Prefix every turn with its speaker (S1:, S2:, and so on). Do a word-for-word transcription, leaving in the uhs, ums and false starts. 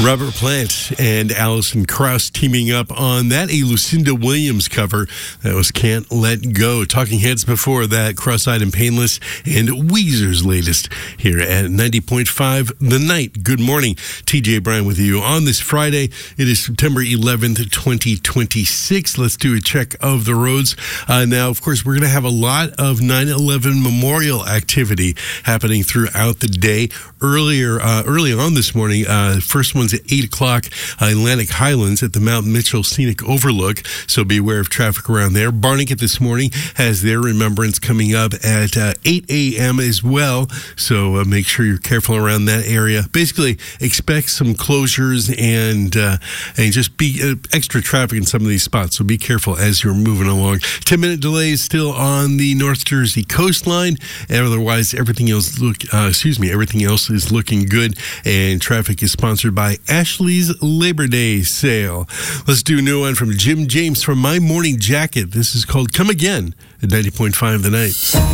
S1: Robert Plant and Alison Krauss teaming up on that, a Lucinda Williams cover. That was Can't Let Go. Talking Heads before that, Cross-Eyed and Painless, and Weezer's latest here at ninety point five The Night. Good morning. T J Bryan with you on this Friday. It is September eleventh, twenty twenty-six. Let's do a check of the roads. Uh, now, of course, we're going to have a lot of nine eleven memorial activity happening throughout the day. Earlier, uh, early on this morning, uh, first one's at eight o'clock, uh, Atlantic Highlands at the Mount Mitchell Scenic Overlook, so be aware of traffic around there. Barnegat this morning has their remembrance coming up at uh, eight a.m. as well, so uh, make sure you're careful around that area. Basically, expect some closures and uh, and just be uh, extra traffic in some of these spots, so be careful as you're moving along. ten-minute delays still on the North Jersey coastline, and otherwise everything else look uh, excuse me, everything else is looking good, and traffic is sponsored by Ashley's Labor Day Sale. Let's do a new one from Jim James from My Morning Jacket. This is called Come Again at ninety point five The Night.